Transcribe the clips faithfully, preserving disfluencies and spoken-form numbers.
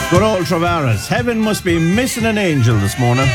Good old Travaras. Heaven must be missing an angel this morning.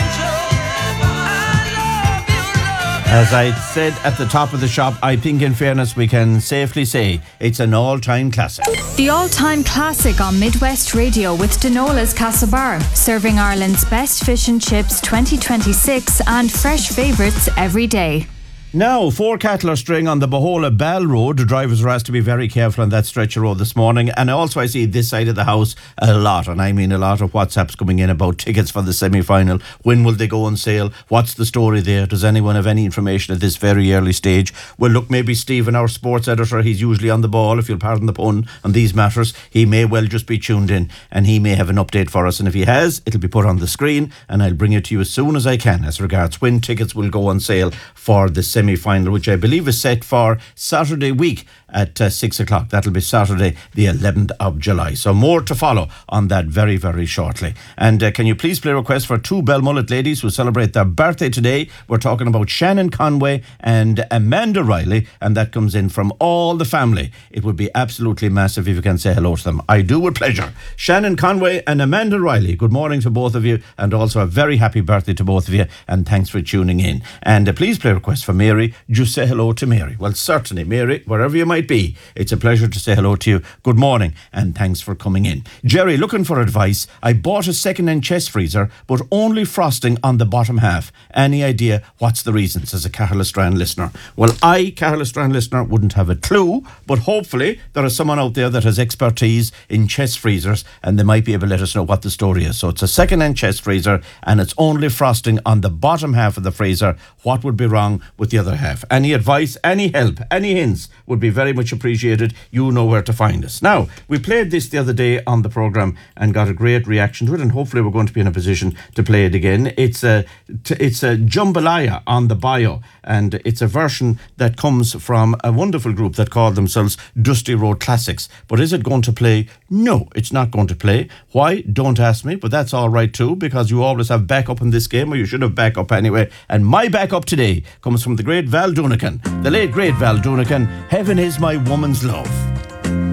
As I said at the top of the shop, I think in fairness we can safely say it's an all-time classic. The all-time classic on Midwest Radio with Dinola's Castlebar, serving Ireland's best fish and chips twenty twenty-six and fresh favourites every day. Now, four cattle are straying on the Bohola Ball Road. The drivers are asked to be very careful on that stretch of road this morning. And also I see this side of the house a lot, and I mean a lot of WhatsApps coming in about tickets for the semi-final. When will they go on sale? What's the story there? Does anyone have any information at this very early stage? Well, look, maybe Stephen, our sports editor, he's usually on the ball, if you'll pardon the pun, on these matters. He may well just be tuned in and he may have an update for us. And if he has, it'll be put on the screen and I'll bring it to you as soon as I can as regards when tickets will go on sale for the semi semi-final, which I believe is set for Saturday week at uh, six o'clock. That'll be Saturday the eleventh of July. So more to follow on that very, very shortly. And uh, can you please play a request for two Belmullet ladies who celebrate their birthday today? We're talking about Shannon Conway and Amanda Riley, and that comes in from all the family. It would be absolutely massive if you can say hello to them. I do with pleasure. Shannon Conway and Amanda Riley, good morning to both of you, and also a very happy birthday to both of you, and thanks for tuning in. And uh, please play a request for Mary. Just say hello to Mary. Well, certainly, Mary, wherever you might be, it's a pleasure to say hello to you. Good morning, and thanks for coming in. Jerry, looking for advice. I bought a second-hand chest freezer, but only frosting on the bottom half. Any idea what's the reason, says a Carla Strand listener? Well, I, Carla Strand listener, wouldn't have a clue, but hopefully there is someone out there that has expertise in chest freezers, and they might be able to let us know what the story is. So it's a second-hand chest freezer, and it's only frosting on the bottom half of the freezer. What would be wrong with the other half? Any advice, any help, any hints would be very much appreciated. You know where to find us. Now, we played this the other day on the programme and got a great reaction to it, and hopefully we're going to be in a position to play it again. It's a, it's a jambalaya on the bio, and it's a version that comes from a wonderful group that call themselves Dusty Road Classics. But is it going to play? No, it's not going to play. Why? Don't ask me, but that's all right too, because you always have backup in this game, or you should have backup anyway. And my backup today comes from the great Val Doonican, the late great Val Doonican. Heaven is my woman's love.